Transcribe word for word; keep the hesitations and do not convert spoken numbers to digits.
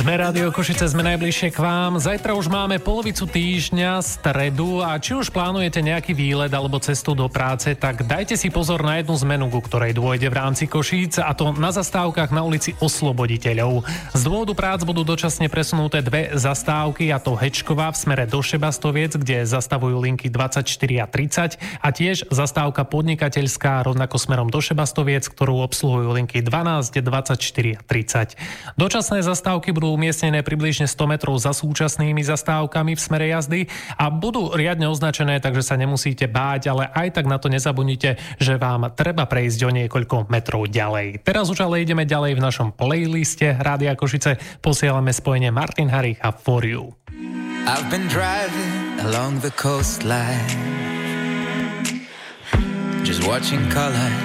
Sme Rádio Košice, sme najbližšie k vám. Zajtra už máme polovicu týždňa, stredu, a či už plánujete nejaký výlet alebo cestu do práce, tak dajte si pozor na jednu zmenu, ku ktorej dôjde v rámci Košíc, a to na zastávkach na ulici Osloboditeľov. Z dôvodu prác budú dočasne presunuté dve zastávky, a to Hečková v smere do Šebastoviec, kde zastavujú linky dvadsaťštyri a tridsať, a tiež zastávka Podnikateľská rovnako smerom do Šebastoviec, ktorú obsluhujú linky dvanásť, dvadsaťštyri a tridsať. Dočasné zastávky budú umiestnené približne sto metrov za súčasnými zastávkami v smere jazdy a budú riadne označené, takže sa nemusíte báť, ale aj tak na to nezabudnite, že vám treba prejsť o niekoľko metrov ďalej. Teraz už ale ideme ďalej v našom playliste Rádia Košice. Posielame spojenie Martin Harich a For You. I've been driving along the coastline, just watching colors